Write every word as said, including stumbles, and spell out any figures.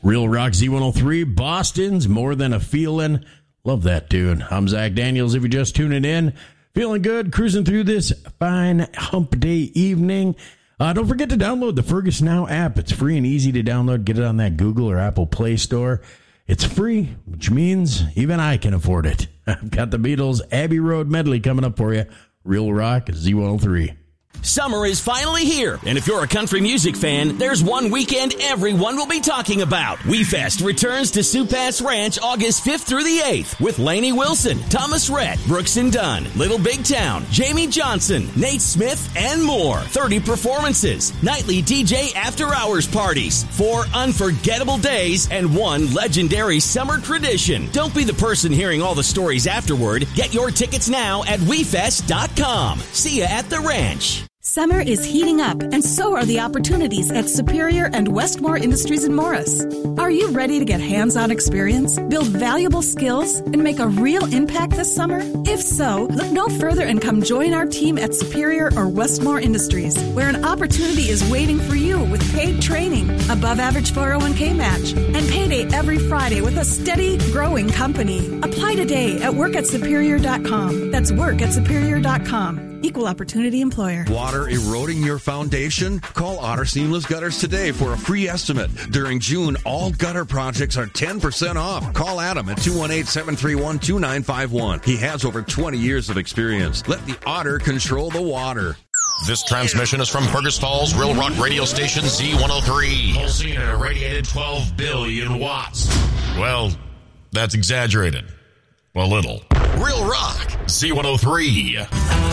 Real Rock Z one oh three, Boston's More Than a Feelin'. Love that tune. I'm Zach Daniels. If you're just tuning in, feeling good, cruising through this fine hump day evening. Uh, don't forget to download the Fergus Now app. It's free and easy to download. Get it on that Google or Apple Play Store. It's free, which means even I can afford it. I've got the Beatles' Abbey Road medley coming up for you. Real Rock Z one oh three. Summer is finally here, and if you're a country music fan, there's one weekend everyone will be talking about. WeFest returns to Sioux Pass Ranch August fifth through the eighth with Lainey Wilson, Thomas Rhett, Brooks and Dunn, Little Big Town, Jamie Johnson, Nate Smith, and more. thirty performances, nightly D J after-hours parties, four unforgettable days, and one legendary summer tradition. Don't be the person hearing all the stories afterward. Get your tickets now at we fest dot com. See ya at the ranch. Summer is heating up, and so are the opportunities at Superior and Westmore Industries in Morris. Are you ready to get hands-on experience, build valuable skills, and make a real impact this summer? If so, look no further and come join our team at Superior or Westmore Industries, where an opportunity is waiting for you with paid training, above-average four oh one k match, and payday every Friday with a steady, growing company. Apply today at work at superior dot com. That's work at superior dot com. Equal opportunity employer. Water eroding your foundation? Call Otter Seamless Gutters today for a free estimate. During June, all gutter projects are ten percent off. Call Adam at two one eight, seven three one, two nine five one. He has over twenty years of experience. Let the Otter control the water. This transmission is from Fergus Falls, Real Rock radio station Z one oh three. Pulsing at a radiated twelve billion watts. Well, that's exaggerated. A little. Real Rock Z one oh three.